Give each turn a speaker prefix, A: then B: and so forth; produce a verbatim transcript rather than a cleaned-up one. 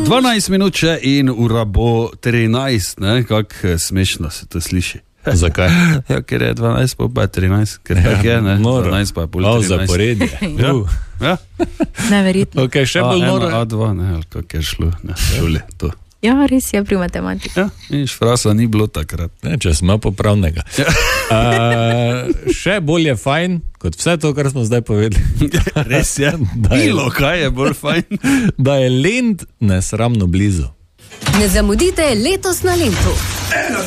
A: dvanajst minut še in ura bo trinajst, ne, kako smešno se to sliši.
B: Zakaj?
A: Ja, ker je dvanajst, pa je trinajst, ker ja, je, ne, dvanajst pa je pol trinajst.
B: Malo zaporedje.
A: Ja, ja.
C: Neverjetno.
B: Ok, še bolj noro.
A: A dva, ne, ali kako je šlo, ne, šole, to.
C: Ja, res je pri matematiki.
A: Ja, viš, frasa ni bilo takrat.
B: Ne, če smo popravnega. Ja. Uh, še bolj je fajn, kot vse to, kar smo zdaj povedali.
A: Res je, bilo kaj je bolj fajn.
B: Da je Lent nesramno blizu.
D: Ne zamudite letos na Lentu.